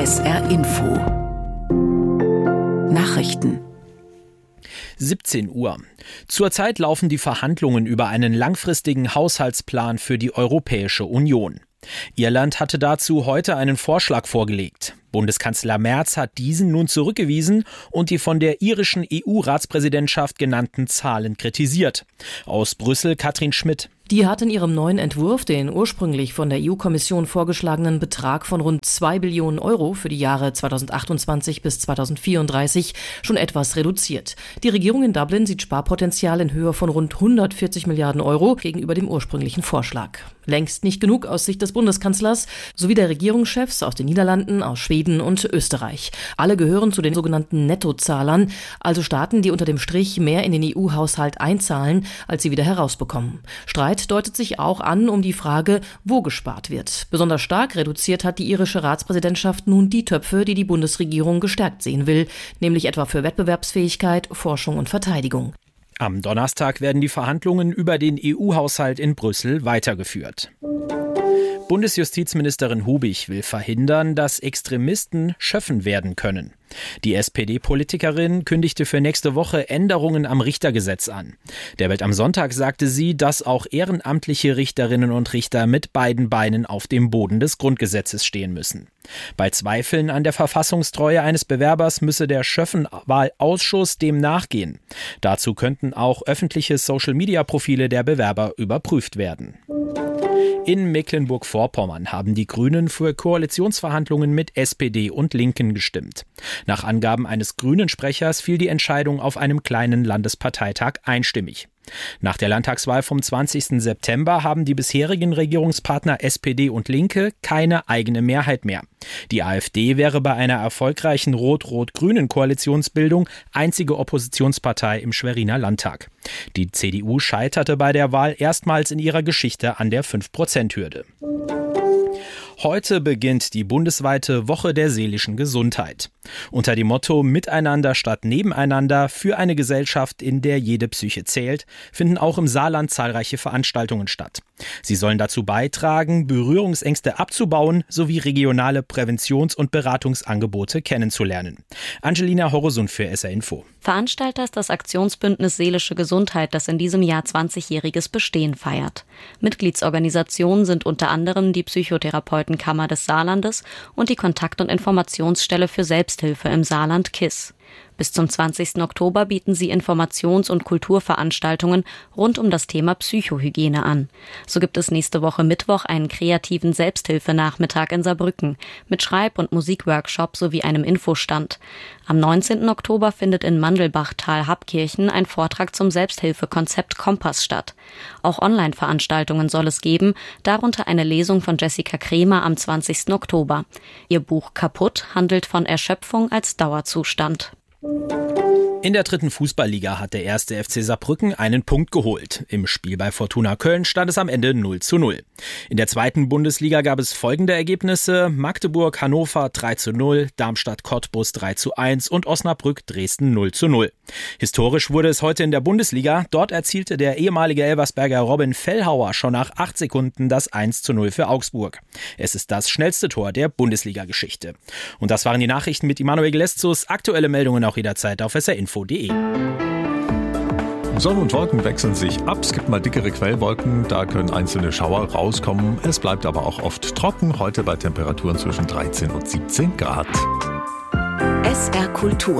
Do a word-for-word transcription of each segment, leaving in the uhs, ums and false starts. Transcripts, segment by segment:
S R Info Nachrichten siebzehn Uhr. Zurzeit laufen die Verhandlungen über einen langfristigen Haushaltsplan für die Europäische Union. Irland hatte dazu heute einen Vorschlag vorgelegt. Bundeskanzler Merz hat diesen nun zurückgewiesen und die von der irischen E U-Ratspräsidentschaft genannten Zahlen kritisiert. Aus Brüssel Katrin Schmidt. Die hat in ihrem neuen Entwurf den ursprünglich von der E U-Kommission vorgeschlagenen Betrag von rund zwei Billionen Euro für die Jahre zweitausendachtundzwanzig bis zweitausendvierunddreißig schon etwas reduziert. Die Regierung in Dublin sieht Sparpotenzial in Höhe von rund hundertvierzig Milliarden Euro gegenüber dem ursprünglichen Vorschlag. Längst nicht genug aus Sicht des Bundeskanzlers sowie der Regierungschefs aus den Niederlanden, aus Schweden und Österreich. Alle gehören zu den sogenannten Nettozahlern, also Staaten, die unter dem Strich mehr in den E U-Haushalt einzahlen, als sie wieder herausbekommen. Streit deutet sich auch an um die Frage, wo gespart wird. Besonders stark reduziert hat die irische Ratspräsidentschaft nun die Töpfe, die die Bundesregierung gestärkt sehen will, nämlich etwa für Wettbewerbsfähigkeit, Forschung und Verteidigung. Am Donnerstag werden die Verhandlungen über den E U-Haushalt in Brüssel weitergeführt. Bundesjustizministerin Hubig will verhindern, dass Extremisten Schöffen werden können. Die S P D-Politikerin kündigte für nächste Woche Änderungen am Richtergesetz an. Der Welt am Sonntag sagte sie, dass auch ehrenamtliche Richterinnen und Richter mit beiden Beinen auf dem Boden des Grundgesetzes stehen müssen. Bei Zweifeln an der Verfassungstreue eines Bewerbers müsse der Schöffenwahlausschuss dem nachgehen. Dazu könnten auch öffentliche Social-Media-Profile der Bewerber überprüft werden. In Mecklenburg-Vorpommern haben die Grünen für Koalitionsverhandlungen mit S P D und Linken gestimmt. Nach Angaben eines Grünen-Sprechers fiel die Entscheidung auf einem kleinen Landesparteitag einstimmig. Nach der Landtagswahl vom zwanzigsten September haben die bisherigen Regierungspartner S P D und Linke keine eigene Mehrheit mehr. Die AfD wäre bei einer erfolgreichen rot-rot-grünen Koalitionsbildung einzige Oppositionspartei im Schweriner Landtag. Die C D U scheiterte bei der Wahl erstmals in ihrer Geschichte an der fünf Prozent Hürde. Heute beginnt die bundesweite Woche der seelischen Gesundheit. Unter dem Motto Miteinander statt Nebeneinander für eine Gesellschaft, in der jede Psyche zählt, finden auch im Saarland zahlreiche Veranstaltungen statt. Sie sollen dazu beitragen, Berührungsängste abzubauen sowie regionale Präventions- und Beratungsangebote kennenzulernen. Angelina Horresund für S R Info. Veranstalter ist das Aktionsbündnis Seelische Gesundheit, das in diesem Jahr zwanzigjähriges Bestehen feiert. Mitgliedsorganisationen sind unter anderem die Psychotherapeutenkammer des Saarlandes und die Kontakt- und Informationsstelle für Selbsthilfe im Saarland K I S. Bis zum zwanzigsten Oktober bieten sie Informations- und Kulturveranstaltungen rund um das Thema Psychohygiene an. So gibt es nächste Woche Mittwoch einen kreativen Selbsthilfenachmittag in Saarbrücken mit Schreib- und Musikworkshop sowie einem Infostand. Am neunzehnten Oktober findet in Mandelbachtal-Habkirchen ein Vortrag zum Selbsthilfekonzept Kompass statt. Auch Online-Veranstaltungen soll es geben, darunter eine Lesung von Jessica Kremer am zwanzigsten Oktober. Ihr Buch Kaputt handelt von Erschöpfung als Dauerzustand. In der dritten Fußballliga hat der erste F C Saarbrücken einen Punkt geholt. Im Spiel bei Fortuna Köln stand es am Ende null zu null. In der zweiten Bundesliga gab es folgende Ergebnisse: Magdeburg Hannover drei zu null, Darmstadt Cottbus drei zu eins und Osnabrück Dresden null zu null. Historisch wurde es heute in der Bundesliga. Dort erzielte der ehemalige Elversberger Robin Fellhauer schon nach acht Sekunden das eins zu null für Augsburg. Es ist das schnellste Tor der Bundesliga-Geschichte. Und das waren die Nachrichten mit Immanuel Geleszus. Aktuelle Meldungen auch jederzeit auf s r info punkt d e. Sonne und Wolken wechseln sich ab. Es gibt mal dickere Quellwolken, da können einzelne Schauer rauskommen. Es bleibt aber auch oft trocken, heute bei Temperaturen zwischen dreizehn und siebzehn Grad. S R Kultur.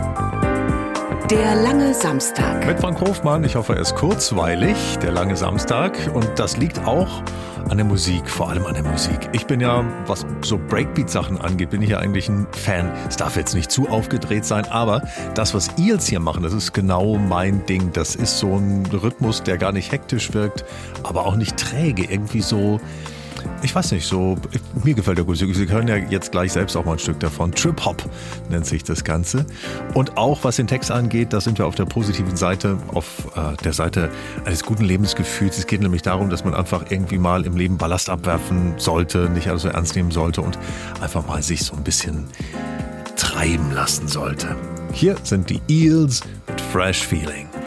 Der lange Samstag. Mit Frank Hofmann, ich hoffe, er ist kurzweilig, der lange Samstag. Und das liegt auch an der Musik, vor allem an der Musik. Ich bin ja, was so Breakbeat-Sachen angeht, bin ich ja eigentlich ein Fan. Es darf jetzt nicht zu aufgedreht sein, aber das, was Eels hier machen, das ist genau mein Ding. Das ist so ein Rhythmus, der gar nicht hektisch wirkt, aber auch nicht träge. Irgendwie so, ich weiß nicht, so, mir gefällt der gut. Sie hören ja jetzt gleich selbst auch mal ein Stück davon. Trip-Hop nennt sich das Ganze. Und auch was den Text angeht, da sind wir auf der positiven Seite, auf äh, der Seite eines guten Lebensgefühls. Es geht nämlich darum, dass man einfach irgendwie mal im Leben Ballast abwerfen sollte, nicht alles so ernst nehmen sollte und einfach mal sich so ein bisschen treiben lassen sollte. Hier sind die Eels mit Fresh Feeling.